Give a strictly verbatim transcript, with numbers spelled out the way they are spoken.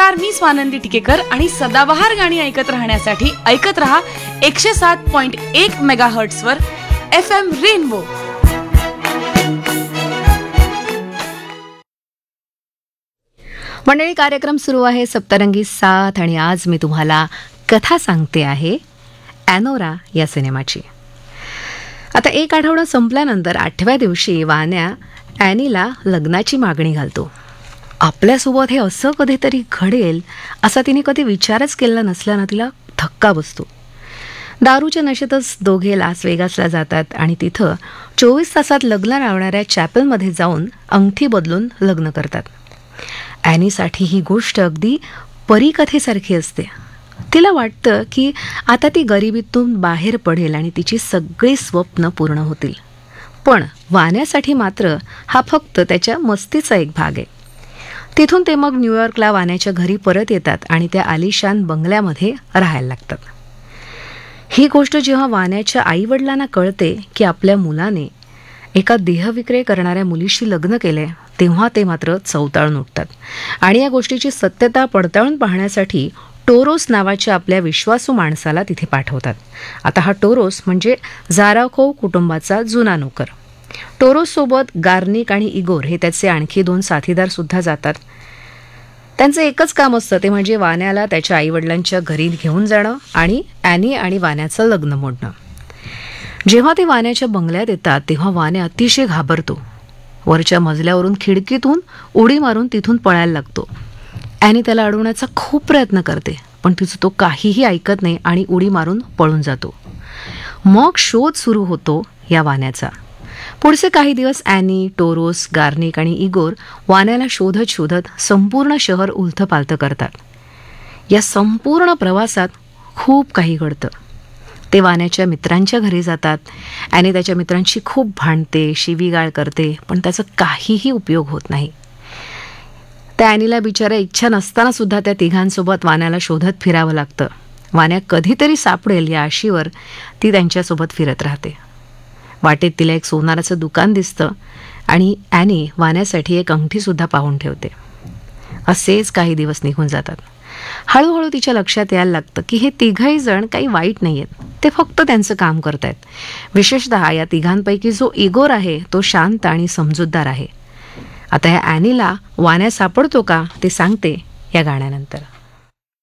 नमस्कार, मी स्वानंदी टिकेकर आणि सदाबहार गाणी ऐकत राहण्यासाठी ऐकत रहा एकशे सात पॉइंट एक मेगा हर्ट्स वर एफ एम रेनबो. मंडळी, कार्यक्रम सुरू आहे सप्तरंगी साथ आणि आज मी तुम्हाला कथा सांगते आहे ॲनोरा या सिनेमाची. आता एक आठवडा संपल्यानंतर आठव्या दिवशी वान्या ॲनीला लग्नाची मागणी घालतो. आपल्यासोबत हे असं कधीतरी घडेल असा तिने कधी विचारच केला नसल्यानं तिला धक्का बसतो. दारूच्या नशेतच दोघे लास वेगासला जातात आणि तिथं चोवीस तासात लग्न लावणाऱ्या चॅपलमध्ये जाऊन अंगठी बदलून लग्न करतात. ॲनीसाठी ही गोष्ट अगदी परीकथेसारखी असते. तिला वाटतं की आता ती गरिबीतून बाहेर पडेल आणि तिची सगळी स्वप्न पूर्ण होतील. पण वाण्यासाठी मात्र हा फक्त त्याच्या मस्तीचा एक भाग आहे. तिथून ते मग न्यूयॉर्कला वाण्याच्या घरी परत येतात आणि त्या आलिशान बंगल्यामध्ये राहायला लागतात. ही गोष्ट जेव्हा वाण्याच्या आईवडिलांना कळते की आपल्या मुलाने एका देहविक्रय करणाऱ्या मुलीशी लग्न केले, तेव्हा ते मात्र चवताळून उठतात आणि या गोष्टीची सत्यता पडताळून पाहण्यासाठी टोरोस नावाच्या आपल्या विश्वासू माणसाला तिथे पाठवतात. आता हा टोरोस म्हणजे झाराकोव कुटुंबाचा जुना नोकर. टोरोससोबत गार्निक आणि इगोर हे त्याचे आणखी दोन साथीदार सुद्धा जातात. त्यांचं एकच काम असतं, ते म्हणजे वाण्याला त्याच्या आईवडिलांच्या घरी घेऊन जाणं आणि ॲनी आणि वाण्याचं लग्न मोडणं. जेव्हा ते वाण्याच्या बंगल्यात येतात तेव्हा वाण्या अतिशय घाबरतो. वरच्या मजल्यावरून खिडकीतून उडी मारून तिथून पळायला लागतो. ॲनी त्याला अडवण्याचा खूप प्रयत्न करते, पण तिचं तो काहीही ऐकत नाही आणि उडी मारून पळून जातो. मग शोध सुरू होतो या वाण्याचा. पुढचे काही दिवस ॲनी, टोरोस, गार्निक आणि इगोर वाण्याला शोधत शोधत संपूर्ण शहर उलथपालथं करतात. या संपूर्ण प्रवासात खूप काही घडतं. ते वाण्याच्या मित्रांच्या घरी जातात. ॲनी त्याच्या मित्रांशी खूप भांडते, शिवीगाळ करते, पण त्याचा काहीही उपयोग होत नाही. त्या ॲनीला बिचाऱ्या इच्छा नसताना सुद्धा त्या तिघांसोबत वाण्याला शोधत फिरावं लागतं. वाण्या कधीतरी सापडेल या आशेवर ती त्यांच्यासोबत फिरत राहते. वाटेत तिला एक सोनाराचं दुकान दिसतं आणि ॲनी वाण्यासाठी एक अंगठीसुद्धा पाहून ठेवते. असेच काही दिवस निघून जातात. हळूहळू तिच्या लक्षात यायला लागतं की हे तिघही जण काही वाईट नाही आहेत, ते फक्त त्यांचं काम करत आहेत. विशेषतः या तिघांपैकी जो इगोर आहे तो शांत आणि समजूतदार आहे. आता या ॲनीला वाण्या सापडतो का ते सांगते या गाण्यानंतर.